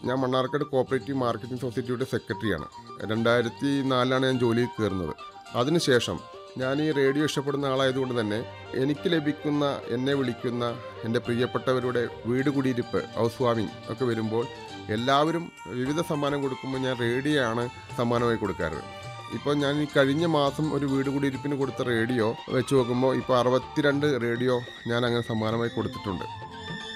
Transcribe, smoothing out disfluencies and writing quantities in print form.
ഞാൻ Mannarkkad cooperative marketing സൊസൈറ്റിയുടെ സെക്രട്ടറിയാണ്. 2004 ഞാൻ ജോലിയിൽ കയറുന്നത്. അതിനുശേഷം ഞാൻ ഈ റേഡിയോ ഇഷ്ടപ്പെടുന്ന ആളായതുകൊണ്ട് തന്നെ എനിക്ക് ലഭിക്കുന്ന, എന്നെ വിളിക്കുന്ന എൻ്റെ പ്രിയപ്പെട്ടവരുടെ വീട് കുടിയിരിപ്പ്, ഹൗസ് വാമിംഗ് ഒക്കെ വരുമ്പോൾ എല്ലാവരും വിവിധ സമ്മാനം കൊടുക്കുമ്പോൾ ഞാൻ റേഡിയോ ആണ് സമ്മാനമായി കൊടുക്കാറ്. ഇപ്പോൾ ഞാൻ ഈ കഴിഞ്ഞ മാസം ഒരു വീട് കുടിയിരിപ്പിന് കൊടുത്ത റേഡിയോ വെച്ച് നോക്കുമ്പോൾ ഇപ്പോൾ 62 റേഡിയോ ഞാൻ അങ്ങനെ സമ്മാനമായി കൊടുത്തിട്ടുണ്ട്.